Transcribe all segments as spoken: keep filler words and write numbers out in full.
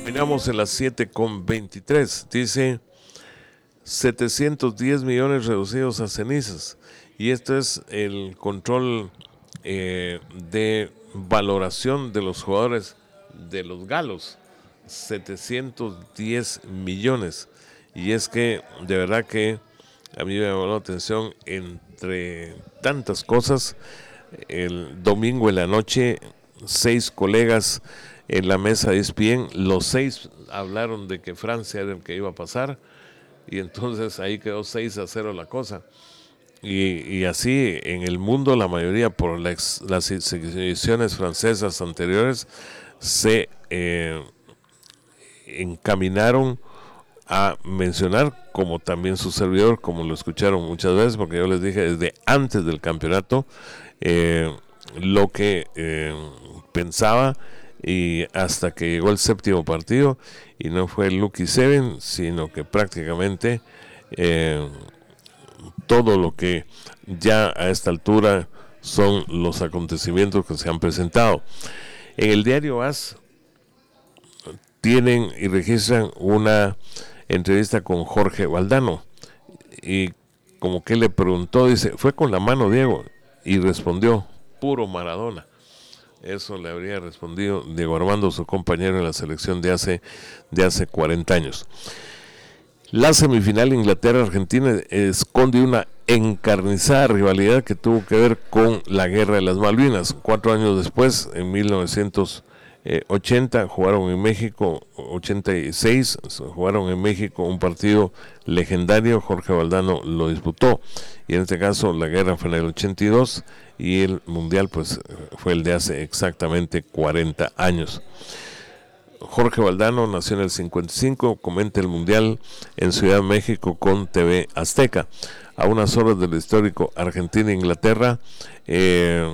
Terminamos en las siete con veintitrés. Dice setecientos diez millones reducidos a cenizas. Y esto es el control eh, de valoración de los jugadores de los galos. setecientos diez millones. Y es que de verdad que a mí me llamó la atención, entre tantas cosas, el domingo en la noche, seis colegas en la mesa de E S P N, los seis hablaron de que Francia era el que iba a pasar, y entonces ahí quedó seis a cero la cosa. Y, y así en el mundo la mayoría, por la ex, las exhibiciones francesas anteriores, se eh, encaminaron a mencionar, como también su servidor, como lo escucharon muchas veces, porque yo les dije desde antes del campeonato eh, lo que eh, pensaba, y hasta que llegó el séptimo partido y no fue el Lucky Seven, sino que prácticamente eh, todo lo que ya a esta altura son los acontecimientos que se han presentado. En el diario A S tienen y registran una entrevista con Jorge Valdano, y como que le preguntó, dice, ¿fue con la mano Diego? Y respondió, puro Maradona. Eso le habría respondido Diego Armando, su compañero en la selección de hace, de hace cuarenta años. La semifinal Inglaterra-Argentina esconde una encarnizada rivalidad que tuvo que ver con la Guerra de las Malvinas. Cuatro años después, en mil novecientos ochenta, jugaron en México, ochenta y seis, jugaron en México un partido legendario. Jorge Valdano lo disputó, y en este caso la guerra fue en el ochenta y dos, y el mundial pues fue el de hace exactamente cuarenta años. Jorge Valdano nació en el cincuenta y cinco, comenta el mundial en Ciudad de México con T V Azteca. A unas horas del histórico Argentina-Inglaterra, eh,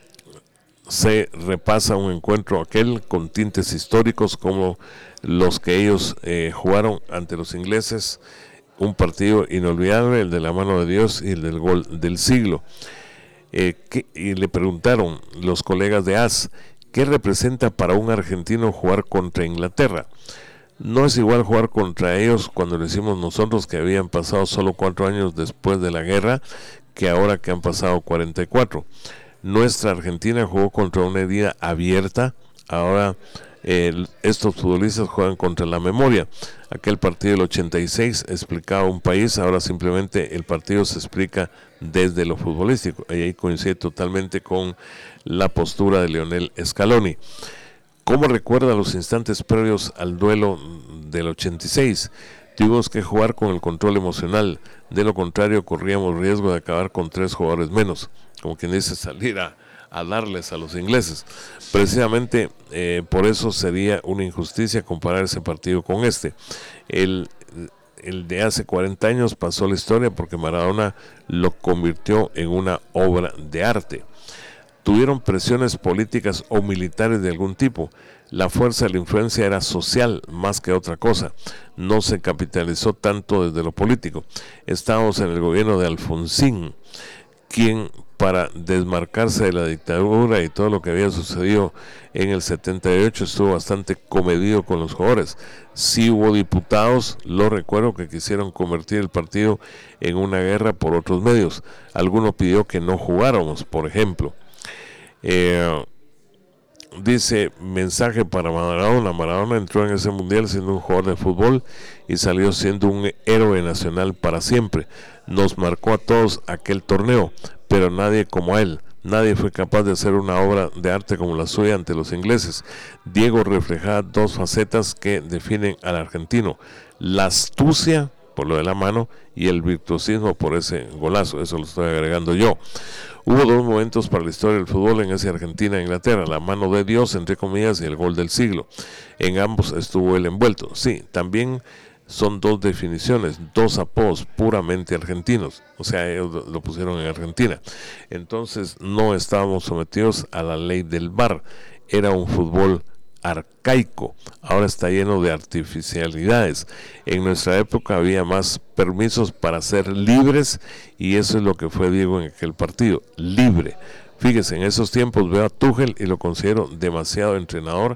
se repasa un encuentro aquel con tintes históricos como los que ellos eh, jugaron ante los ingleses, un partido inolvidable, el de la mano de Dios y el del gol del siglo. Eh, que, y le preguntaron los colegas de A S, ¿qué representa para un argentino jugar contra Inglaterra? No es igual jugar contra ellos cuando lo hicimos nosotros, que habían pasado solo cuatro años después de la guerra, que ahora que han pasado cuarenta y cuatro. Nuestra Argentina jugó contra una herida abierta, ahora eh, estos futbolistas juegan contra la memoria. Aquel partido del ochenta y seis explicaba un país, ahora simplemente el partido se explica desde lo futbolístico, y ahí coincide totalmente con la postura de Lionel Scaloni. ¿Cómo recuerda los instantes previos al duelo del ochenta y seis? Tuvimos que jugar con el control emocional, de lo contrario corríamos riesgo de acabar con tres jugadores menos, como quien dice, salir a, a darles a los ingleses. Precisamente eh, por eso sería una injusticia comparar ese partido con este. El, el de hace cuarenta años pasó la historia porque Maradona lo convirtió en una obra de arte. Tuvieron presiones políticas o militares de algún tipo. La fuerza de la influencia era social más que otra cosa. No se capitalizó tanto desde lo político. Estábamos en el gobierno de Alfonsín, quien, para desmarcarse de la dictadura y todo lo que había sucedido en el setenta y ocho, estuvo bastante comedido con los jugadores. Sí hubo diputados, lo recuerdo, que quisieron convertir el partido en una guerra por otros medios. Alguno pidió que no jugáramos, por ejemplo. Eh, dice, mensaje para Maradona. Maradona entró en ese mundial siendo un jugador de fútbol y salió siendo un héroe nacional para siempre. Nos marcó a todos aquel torneo, pero nadie como él. Nadie fue capaz de hacer una obra de arte como la suya ante los ingleses. Diego reflejaba dos facetas que definen al argentino: la astucia por lo de la mano y el virtuosismo por ese golazo. Eso lo estoy agregando yo. Hubo dos momentos para la historia del fútbol en ese Argentina-Inglaterra: la mano de Dios, entre comillas, y el gol del siglo. En ambos estuvo él envuelto. Sí, también son dos definiciones, dos apodos puramente argentinos. O sea, ellos lo pusieron en Argentina. Entonces no estábamos sometidos a la ley del V A R. Era un fútbol arcaico, ahora está lleno de artificialidades. En nuestra época había más permisos para ser libres, y eso es lo que fue Diego en aquel partido, libre. Fíjese, en esos tiempos veo a Tuchel y lo considero demasiado entrenador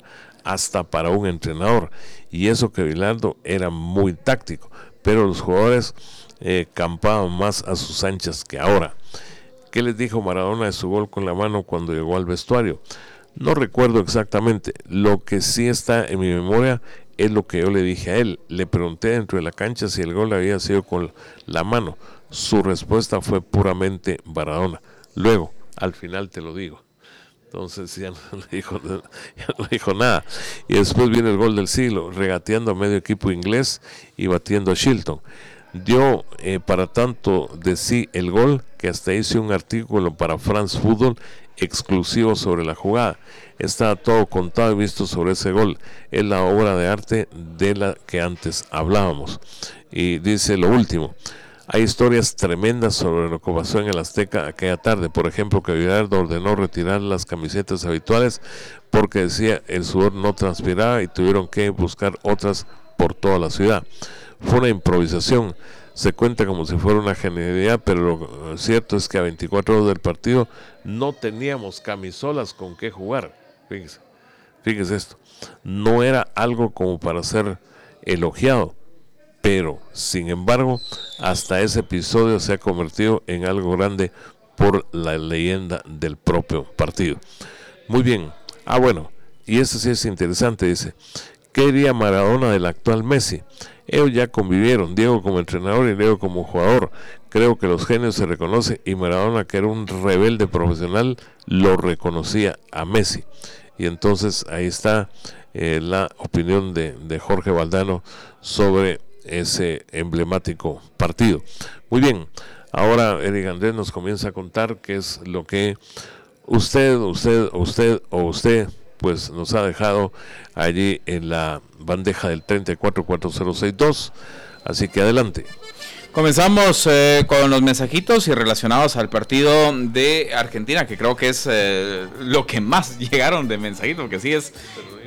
hasta para un entrenador, y eso que Bilardo era muy táctico, pero los jugadores eh, campaban más a sus anchas que ahora. ¿Qué les dijo Maradona de su gol con la mano cuando llegó al vestuario? No recuerdo exactamente. Lo que sí está en mi memoria es lo que yo le dije a él. Le pregunté dentro de la cancha si el gol había sido con la mano. Su respuesta fue puramente Maradona. Luego, al final te lo digo. Entonces ya no le dijo, ya no dijo nada. Y después viene el gol del siglo, regateando a medio equipo inglés y batiendo a Shilton. Dio eh, para tanto de sí el gol que hasta hice un artículo para France Football exclusivo sobre la jugada. Está todo contado y visto sobre ese gol. Es la obra de arte de la que antes hablábamos. Y dice lo último: hay historias tremendas sobre lo que pasó en el Azteca aquella tarde. Por ejemplo, que Bilardo ordenó retirar las camisetas habituales porque decía el sudor no transpiraba y tuvieron que buscar otras por toda la ciudad. Fue una improvisación, se cuenta como si fuera una genialidad, pero lo cierto es que a veinticuatro horas del partido no teníamos camisolas con qué jugar. Fíjese, fíjese esto, no era algo como para ser elogiado, pero sin embargo hasta ese episodio se ha convertido en algo grande por la leyenda del propio partido. Muy bien, ah bueno, y eso sí es interesante, dice, ¿qué diría Maradona del actual Messi? Ellos ya convivieron, Diego como entrenador y Leo como jugador. Creo que los genios se reconocen y Maradona, que era un rebelde profesional, lo reconocía a Messi. Y entonces ahí está eh, la opinión de, de Jorge Valdano sobre ese emblemático partido. Muy bien, ahora Eric Andrés nos comienza a contar qué es lo que usted, usted, usted o usted pues nos ha dejado allí en la bandeja del treinta y cuatro cuatro cero seis dos, así que adelante. Comenzamos eh, con los mensajitos y relacionados al partido de Argentina, que creo que es eh, lo que más llegaron de mensajitos, porque sí es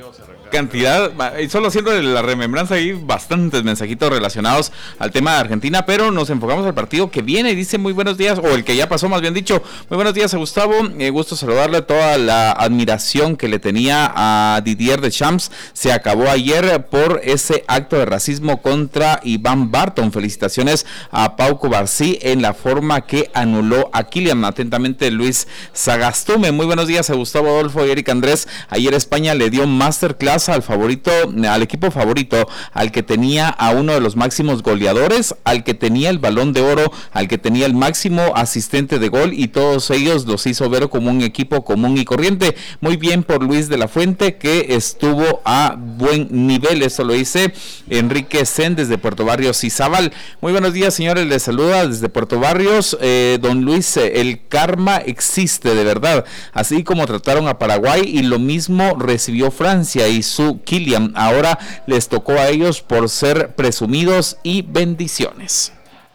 cantidad, y solo haciendo la remembranza hay bastantes mensajitos relacionados al tema de Argentina, pero nos enfocamos al partido que viene y dice muy buenos días, o el que ya pasó más bien dicho, muy buenos días a Gustavo, eh, gusto saludarle, toda la admiración que le tenía a Didier Deschamps se acabó ayer por ese acto de racismo contra Iván Barton. Felicitaciones a Pau Cubarsí en la forma que anuló a Kylian. Atentamente Luis Sagastume. Muy buenos días a Gustavo, Adolfo y Eric Andrés. Ayer España le dio masterclass al favorito, al equipo favorito, al que tenía a uno de los máximos goleadores, al que tenía el Balón de Oro, al que tenía el máximo asistente de gol, y todos ellos los hizo ver como un equipo común y corriente. Muy bien por Luis de la Fuente, que estuvo a buen nivel. Eso lo dice Enrique Sen desde Puerto Barrios, Izabal. Muy buenos días, señores, les saluda desde Puerto Barrios eh, don Luis. El karma existe de verdad, así como trataron a Paraguay y lo mismo recibió Francia y su Kylian. Ahora les tocó a ellos por ser presumidos, y bendiciones.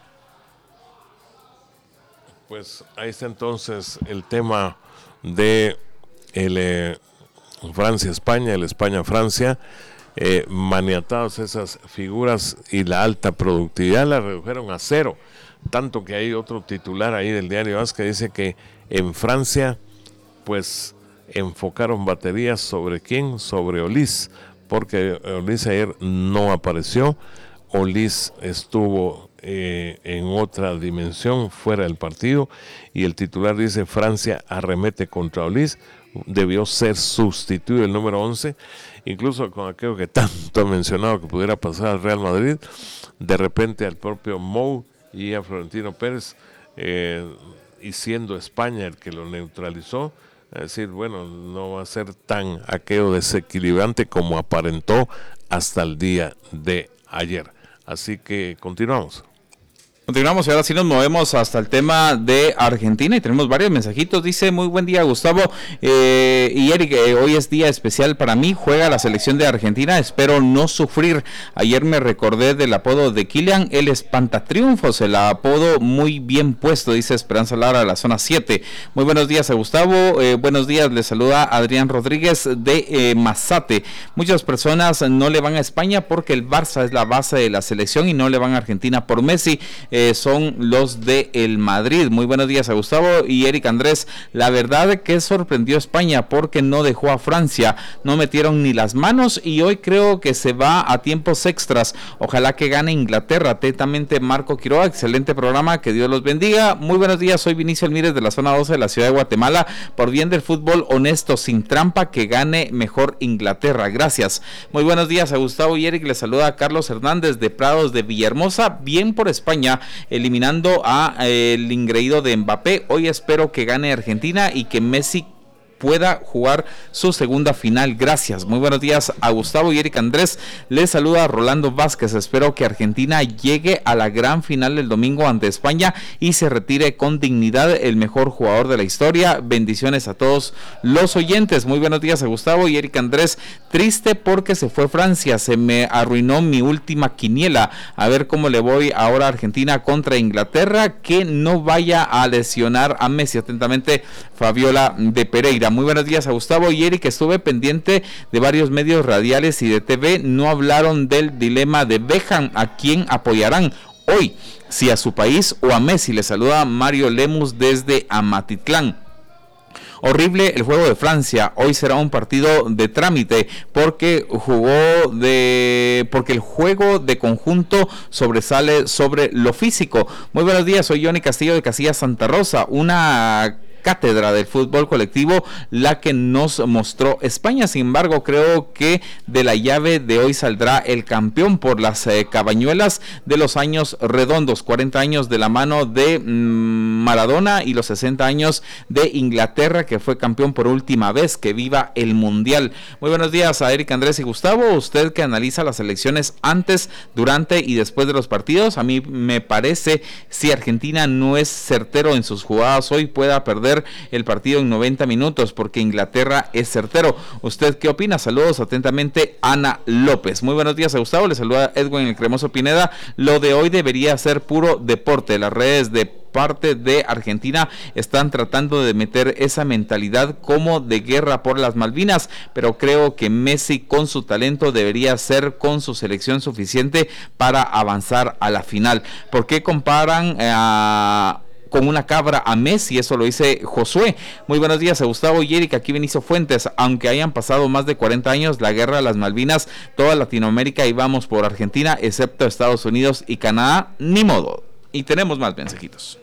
Pues ahí está entonces el tema de el eh, Francia-España, el España-Francia. Eh, maniatados esas figuras, y la alta productividad la redujeron a cero, tanto que hay otro titular ahí del diario AS que dice que en Francia pues enfocaron baterías sobre quién, sobre Olís, porque Olís ayer no apareció. Olís estuvo eh, en otra dimensión fuera del partido, y el titular dice: Francia arremete contra Olís, debió ser sustituido el número once, incluso con aquello que tanto he mencionado que pudiera pasar al Real Madrid. De repente al propio Mou y a Florentino Pérez, eh, y siendo España el que lo neutralizó, es decir, bueno, no va a ser tan aquello desequilibrante como aparentó hasta el día de ayer. Así que continuamos. Continuamos y ahora sí nos movemos hasta el tema de Argentina, y tenemos varios mensajitos. Dice: muy buen día, Gustavo eh, y Eric, eh, hoy es día especial para mí, juega la selección de Argentina, espero no sufrir. Ayer me recordé del apodo de Kylian, el espantatriunfos, el apodo muy bien puesto, dice Esperanza Lara de la zona siete. Muy buenos días a Gustavo, eh, buenos días, le saluda Adrián Rodríguez de eh, Mazate. Muchas personas no le van a España porque el Barça es la base de la selección y no le van a Argentina por Messi. eh, son los de el Madrid. Muy buenos días a Gustavo y Eric Andrés. La verdad que sorprendió a España porque no dejó a Francia, no metieron ni las manos y hoy creo que se va a tiempos extras. Ojalá que gane Inglaterra. Atentamente, Marco Quiroga. Excelente programa, que Dios los bendiga. Muy buenos días, soy Vinicio Almírez de la zona doce de la ciudad de Guatemala. Por bien del fútbol honesto, sin trampa, que gane mejor Inglaterra. Gracias. Muy buenos días a Gustavo y Eric. Les saluda a Carlos Hernández de Prados de Villahermosa. Bien por España, eliminando a eh, el ingreído de Mbappé. Hoy espero que gane Argentina y que Messi pueda jugar su segunda final. Gracias. Muy buenos días a Gustavo y Eric Andrés. Les saluda Rolando Vázquez. Espero que Argentina llegue a la gran final el domingo ante España y se retire con dignidad el mejor jugador de la historia. Bendiciones a todos los oyentes. Muy buenos días a Gustavo y Eric Andrés. Triste porque se fue Francia. Se me arruinó mi última quiniela. A ver cómo le voy ahora a Argentina contra Inglaterra. Que no vaya a lesionar a Messi. Atentamente, Fabiola de Pereira. Muy buenos días a Gustavo y Eric. Estuve pendiente de varios medios radiales y de T V. No hablaron del dilema de Beckham. ¿A quién apoyarán hoy? Si a su país o a Messi. Le saluda Mario Lemus desde Amatitlán. Horrible el juego de Francia. Hoy será un partido de trámite porque jugó de porque el juego de conjunto sobresale sobre lo físico. Muy buenos días, soy Johnny Castillo de Casillas Santa Rosa. Una cátedra del fútbol colectivo la que nos mostró España. Sin embargo, creo que de la llave de hoy saldrá el campeón por las eh, cabañuelas de los años redondos, cuarenta años de la mano de mmm, Maradona y los sesenta años de Inglaterra, que fue campeón por última vez. Que viva el mundial. Muy buenos días a Eric, Andrés y Gustavo. Usted que analiza las elecciones antes, durante y después de los partidos, a mí me parece, si Argentina no es certero en sus jugadas hoy, pueda perder el partido en noventa minutos porque Inglaterra es certero. ¿Usted qué opina? Saludos atentamente, Ana López. Muy buenos días a Gustavo, le saluda Edwin el Cremoso Pineda. Lo de hoy debería ser puro deporte. Las redes de parte de Argentina están tratando de meter esa mentalidad como de guerra por las Malvinas, pero creo que Messi con su talento debería ser con su selección suficiente para avanzar a la final. ¿Por qué comparan a eh, con una cabra a Messi? Eso lo dice Josué. Muy buenos días a Gustavo y Eric, aquí Benicio Fuentes. Aunque hayan pasado más de cuarenta años, la guerra de las Malvinas, toda Latinoamérica íbamos por Argentina, excepto Estados Unidos y Canadá, ni modo. Y tenemos más mensajitos.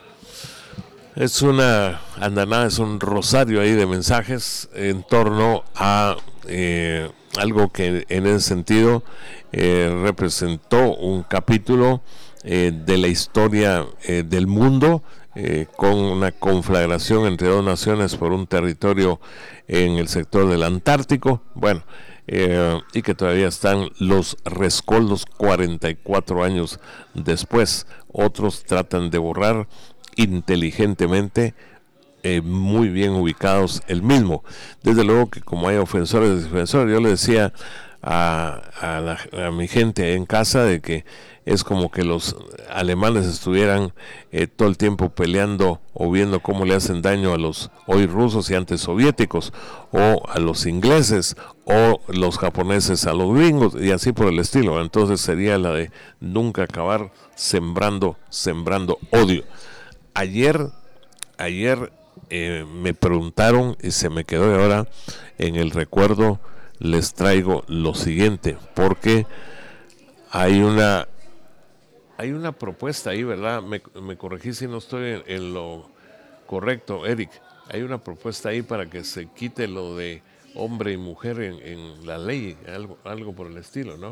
Es una andanada, es un rosario ahí de mensajes en torno a eh, algo que en ese sentido eh, representó un capítulo Eh, de la historia eh, del mundo, eh, con una conflagración entre dos naciones por un territorio en el sector del Antártico, bueno, eh, y que todavía están los rescoldos cuarenta y cuatro años después. Otros tratan de borrar inteligentemente, eh, muy bien ubicados el mismo. Desde luego que como hay ofensores y defensores, yo le decía a, a, la, a mi gente en casa de que es como que los alemanes estuvieran eh, todo el tiempo peleando o viendo cómo le hacen daño a los hoy rusos y antes soviéticos, o a los ingleses, o los japoneses a los gringos, y así por el estilo. Entonces sería la de nunca acabar sembrando, sembrando odio. Ayer, ayer eh, me preguntaron y se me quedó de ahora en el recuerdo. Les traigo lo siguiente, porque hay una hay una propuesta ahí, ¿verdad? Me, me corregí si no estoy en, en lo correcto, Eric. Hay una propuesta ahí para que se quite lo de hombre y mujer en, en la ley, algo, algo por el estilo, ¿no?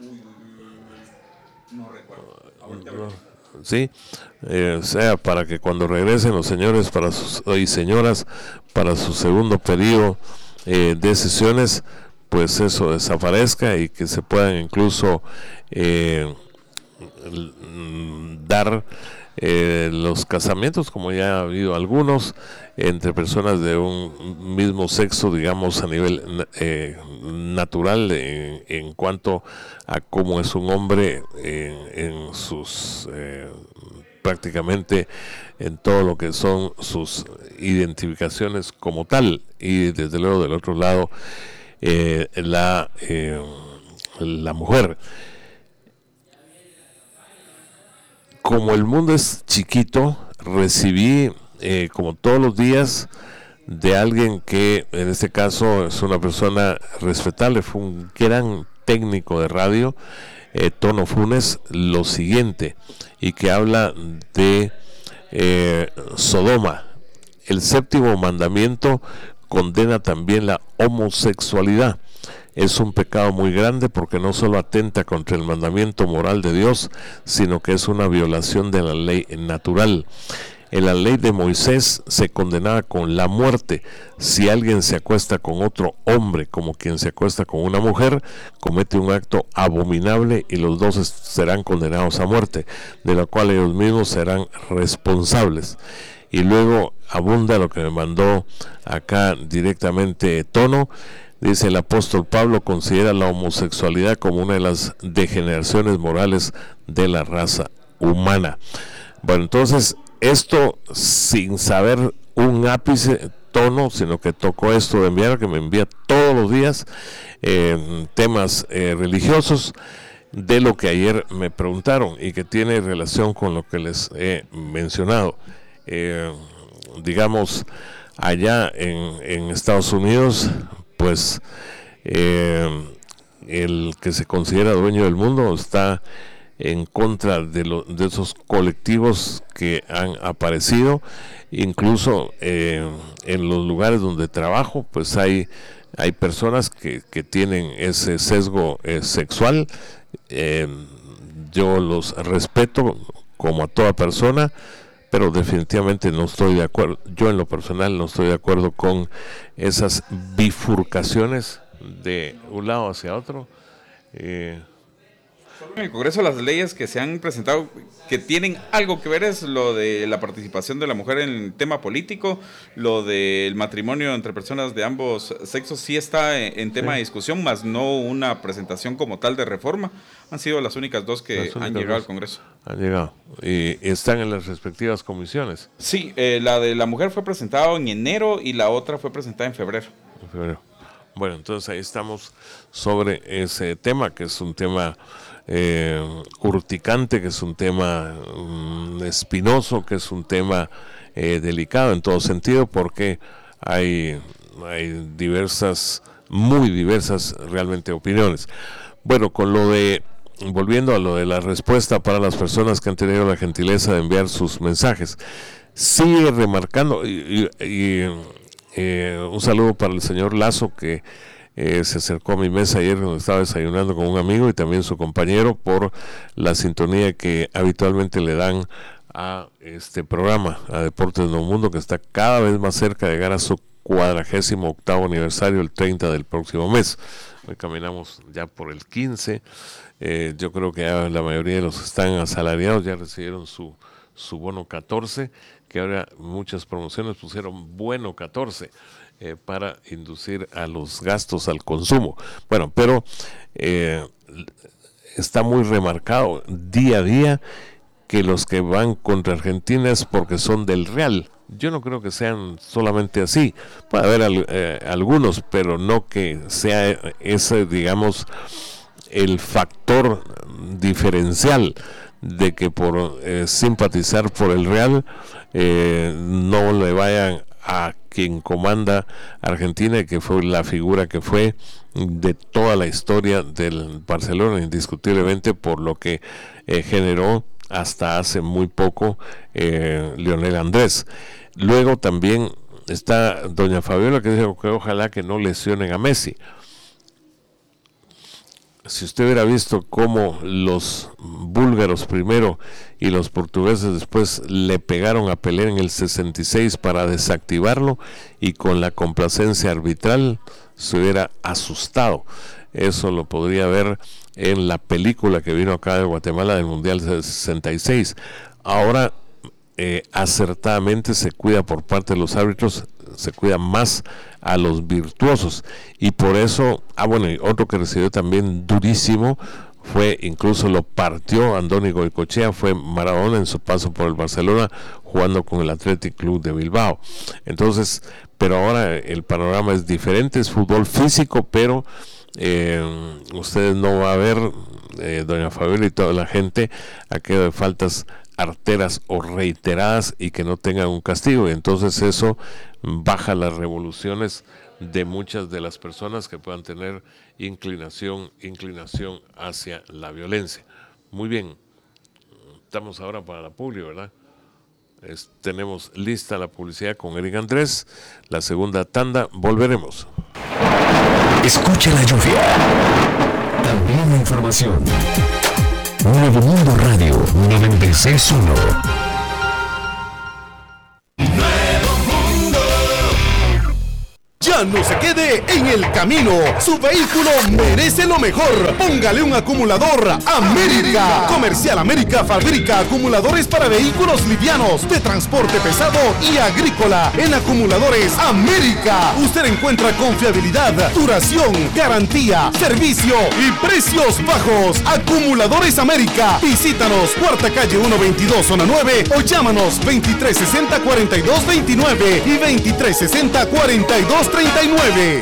No recuerdo. Ahorita no, sí, eh, o sea, para que cuando regresen los señores para sus, y señoras para su segundo periodo eh, de sesiones, pues eso desaparezca y que se puedan incluso eh, dar eh, los casamientos, como ya ha habido algunos, entre personas de un mismo sexo, digamos a nivel eh, natural, en, en cuanto a cómo es un hombre eh, en sus eh, prácticamente en todo lo que son sus identificaciones como tal, y desde luego del otro lado eh, la eh, la mujer. como el mundo es chiquito, recibí, eh, como todos los días, de alguien que en este caso es una persona respetable, fue un gran técnico de radio, eh, Tono Funes, lo siguiente, y que habla de eh, Sodoma. El séptimo mandamiento condena también la homosexualidad. Es un pecado muy grande porque no solo atenta contra el mandamiento moral de Dios, sino que es una violación de la ley natural. En la ley de Moisés se condenaba con la muerte. Si alguien se acuesta con otro hombre como quien se acuesta con una mujer, comete un acto abominable y los dos serán condenados a muerte, de la cual ellos mismos serán responsables. Y luego abunda lo que me mandó acá directamente Tono. Dice: el apóstol Pablo considera la homosexualidad como una de las degeneraciones morales de la raza humana. Bueno, entonces esto sin saber un ápice, Tono, sino que tocó esto de enviar, que me envía todos los días eh, temas eh, religiosos, de lo que ayer me preguntaron y que tiene relación con lo que les he mencionado. Eh, digamos, allá en, en Estados Unidos, pues eh, el que se considera dueño del mundo está en contra de, lo, de esos colectivos que han aparecido. Incluso eh, en los lugares donde trabajo, pues hay, hay personas que, que tienen ese sesgo eh, sexual. Eh, yo los respeto como a toda persona, pero definitivamente no estoy de acuerdo, yo en lo personal no estoy de acuerdo con esas bifurcaciones de un lado hacia otro. Eh, En el Congreso las leyes que se han presentado que tienen algo que ver es lo de la participación de la mujer en el tema político, lo del matrimonio entre personas de ambos sexos sí está en, en tema sí. de discusión, más no una presentación como tal de reforma. Han sido las únicas dos que únicas han llegado dos. al Congreso. Han llegado y están en las respectivas comisiones. Sí, eh, la de la mujer fue presentada en enero y la otra fue presentada en febrero. En febrero. Bueno, entonces ahí estamos sobre ese tema, que es un tema eh, urticante, que es un tema um, espinoso, que es un tema eh, delicado en todo sentido, porque hay, hay diversas, muy diversas realmente opiniones. Bueno, con lo de, volviendo a lo de la respuesta para las personas que han tenido la gentileza de enviar sus mensajes, sigue remarcando y, y, y Eh, un saludo para el señor Lazo, que eh, se acercó a mi mesa ayer cuando estaba desayunando con un amigo, y también su compañero, por la sintonía que habitualmente le dan a este programa, a Deportes No Mundo, que está cada vez más cerca de llegar a su cuadragésimo octavo aniversario el treinta del próximo mes. Hoy caminamos ya por el quince. Eh, yo creo que ya la mayoría de los que están asalariados ya recibieron su, su bono catorce, que ahora muchas promociones pusieron bueno catorce eh, para inducir a los gastos al consumo. Bueno, pero eh, está muy remarcado día a día que los que van contra Argentina es porque son del Real. Yo no creo que sean solamente así. Puede haber al, eh, algunos, pero no que sea ese, digamos, el factor diferencial de que por eh, simpatizar por el Real eh, no le vayan a quien comanda Argentina, que fue la figura que fue de toda la historia del Barcelona, indiscutiblemente, por lo que eh, generó hasta hace muy poco eh, Lionel Andrés. Luego también está doña Fabiola, que dice que ojalá que no lesionen a Messi. Si usted hubiera visto cómo los búlgaros primero y los portugueses después le pegaron a Pelé en el sesenta y seis para desactivarlo, y con la complacencia arbitral, se hubiera asustado. Eso lo podría ver en la película que vino acá de Guatemala del Mundial del sesenta y seis. Ahora eh, acertadamente se cuida por parte de los árbitros, se cuida más a los virtuosos, y por eso, ah bueno, y otro que recibió también durísimo fue, incluso lo partió Andoni Goicoechea, fue Maradona en su paso por el Barcelona, jugando con el Athletic Club de Bilbao. Entonces, pero ahora el panorama es diferente, es fútbol físico, pero eh, ustedes no va a ver, eh, doña Fabiola y toda la gente, aquello de faltas arteras o reiteradas y que no tengan un castigo, y entonces eso baja las revoluciones de muchas de las personas que puedan tener inclinación, inclinación hacia la violencia. Muy bien, estamos ahora para la publi, ¿verdad? Es, tenemos lista la publicidad con Eric Andrés, la segunda tanda, volveremos. Escucha la lluvia, también la información. Nuevo Mundo Radio noventa y seis punto uno. Ya no se quede en el camino. Su vehículo merece lo mejor. Póngale un acumulador América. Comercial América fabrica acumuladores para vehículos livianos, de transporte pesado y agrícola. En Acumuladores América usted encuentra confiabilidad, duración, garantía, servicio y precios bajos. Acumuladores América. Visítanos, Cuarta Calle ciento veintidós, Zona nueve, o llámanos veintitrés sesenta, cuarenta y dos veintinueve y veintitrés sesenta, cuarenta y dos treinta y nueve.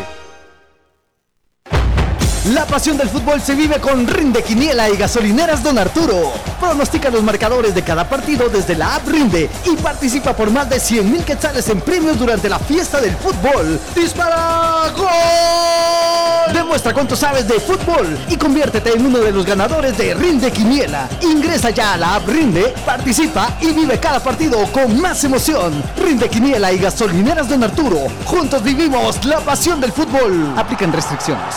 La pasión del fútbol se vive con Rinde Quiniela y Gasolineras Don Arturo. Pronostica los marcadores de cada partido desde la app Rinde y participa por más de cien mil quetzales en premios durante la fiesta del fútbol. ¡Dispara! ¡Gol! Demuestra cuánto sabes de fútbol y conviértete en uno de los ganadores de Rinde Quiniela. Ingresa ya a la app Rinde, participa y vive cada partido con más emoción. Rinde Quiniela y Gasolineras Don Arturo. Juntos vivimos la pasión del fútbol. Aplican restricciones.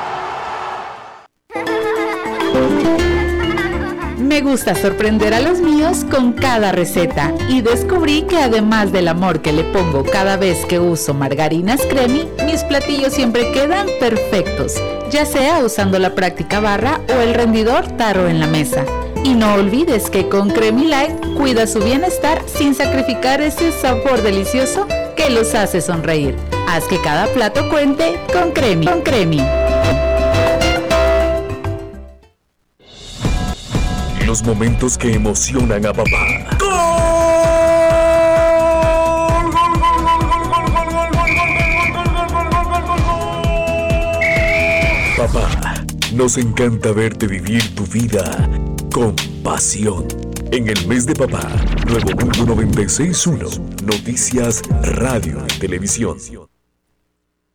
Me gusta sorprender a los míos con cada receta y descubrí que además del amor que le pongo cada vez que uso margarinas Cremi, mis platillos siempre quedan perfectos, ya sea usando la práctica barra o el rendidor taro en la mesa. Y no olvides que con Cremi Light cuida su bienestar sin sacrificar ese sabor delicioso que los hace sonreír. Haz que cada plato cuente con Cremi. Con Cremi. Los momentos que emocionan a papá. ¡Gol! ¡Gol, gol, gol, gol, gol, gol, gol, gol, gol, gol, gol, gol, gol! Papá, nos encanta verte vivir tu vida con pasión. En el mes de papá, Nuevo Mundo noventa y seis punto uno, noticias, radio y televisión.